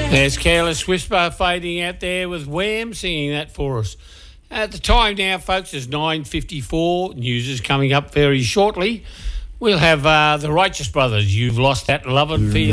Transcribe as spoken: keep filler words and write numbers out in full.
There's Careless Whisper fading out there with Wham singing that for us. At the time now, folks, it's nine fifty-four. News is coming up very shortly. We'll have uh, the Righteous Brothers. You've lost that love and feeling.